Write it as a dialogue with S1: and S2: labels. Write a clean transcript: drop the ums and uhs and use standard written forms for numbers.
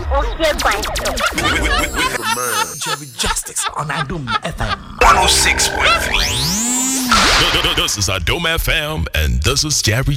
S1: Jerry Justice on Adum FM
S2: 106.3. This is Adum FM, and this is Jerry